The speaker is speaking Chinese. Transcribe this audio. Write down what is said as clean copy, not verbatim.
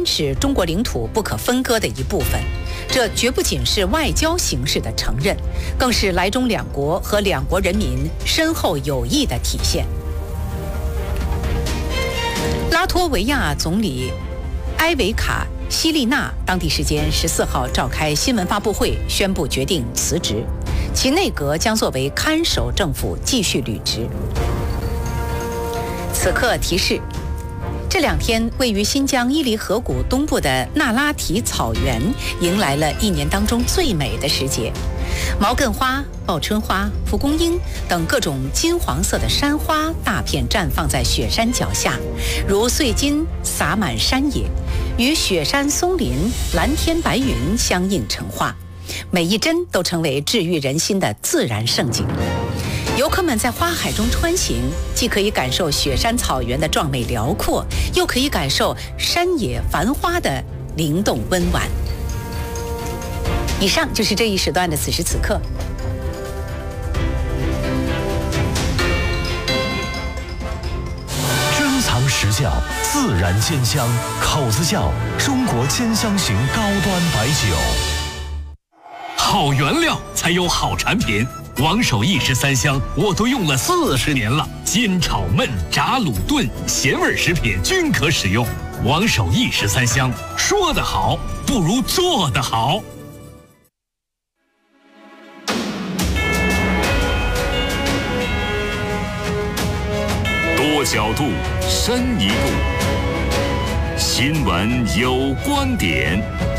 是中国领土不可分割的一部分。这绝不仅是外交形式的承认，更是来中两国和两国人民深厚友谊的体现。拉脱维亚总理埃维卡西利纳当地时间14号召开新闻发布会，宣布决定辞职，其内阁将作为看守政府继续履职。此刻提示：这2天，位于新疆伊犁河谷东部的那拉提草原迎来了1年当中最美的时节。毛茛花、报春花、蒲公英等各种金黄色的山花大片绽放在雪山脚下，如碎金洒满山野，与雪山松林、蓝天白云相映成画，每一帧都成为治愈人心的自然胜景。游客们在花海中穿行，既可以感受雪山草原的壮美辽阔，又可以感受山野繁花的灵动温婉。以上就是这一时段的此时此刻。 珍藏实窖，自然煎香，口子窖，中国煎香型高端白酒。 好原料才有好产品。王守义13香我都用了40年了，煎炒焖炸卤炖咸味食品均可使用。王守义13香，说得好不如做得好。 多角度，深一步。新闻有观点，